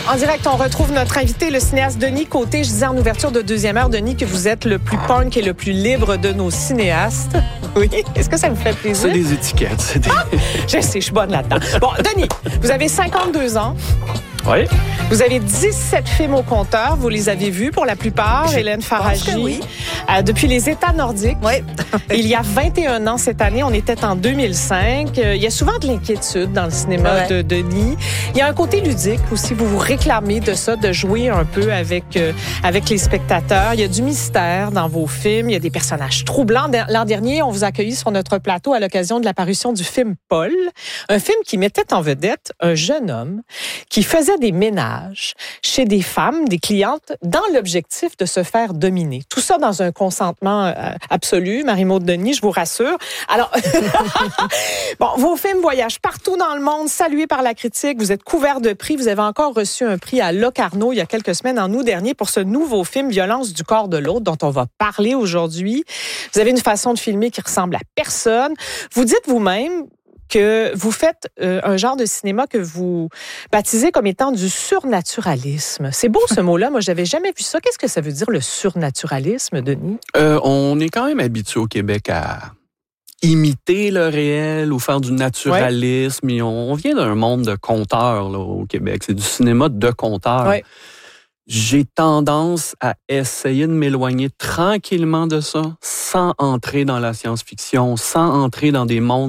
En direct, on retrouve notre invité, le cinéaste Denis Côté. Je disais en ouverture de deuxième heure, Denis, que vous êtes le plus punk et le plus libre de nos cinéastes. Oui. Est-ce que ça vous fait plaisir? C'est des étiquettes. Je sais, je suis bonne là-dedans. Bon, Denis, vous avez 52 ans. Oui. Vous avez 17 films au compteur. Vous les avez vus pour la plupart, Hélène Faragy. Oui. Depuis les États nordiques. Oui. Il y a 21 ans cette année, on était en 2005. Il y a souvent de l'inquiétude dans le cinéma de Denis. Il y a un côté ludique aussi. Vous vous réclamez de ça, de jouer un peu avec les spectateurs. Il y a du mystère dans vos films. Il y a des personnages troublants. L'an dernier, on vous a accueilli sur notre plateau à l'occasion de la parution du film Paul. Un film qui mettait en vedette un jeune homme qui faisait des ménages chez des femmes, des clientes, dans l'objectif de se faire dominer. Tout ça dans un consentement absolu. Marie-Maude Denis, je vous rassure. Alors, bon, vos films voyagent partout dans le monde, salués par la critique. Vous êtes couverts de prix. Vous avez encore reçu un prix à Locarno il y a quelques semaines, en août dernier, pour ce nouveau film Violence du corps de l'autre, dont on va parler aujourd'hui. Vous avez une façon de filmer qui ressemble à personne. Vous dites vous-même que vous faites un genre de cinéma que vous baptisez comme étant du surnaturalisme. C'est beau ce mot-là, moi j'avais jamais vu ça. Qu'est-ce que ça veut dire le surnaturalisme, Denis? On est quand même habitué au Québec à imiter le réel ou faire du naturalisme. Et on vient d'un monde de conteurs là, au Québec. C'est du cinéma de conteurs. Ouais. J'ai tendance à essayer de m'éloigner tranquillement de ça, sans entrer dans la science-fiction, sans entrer dans des mondes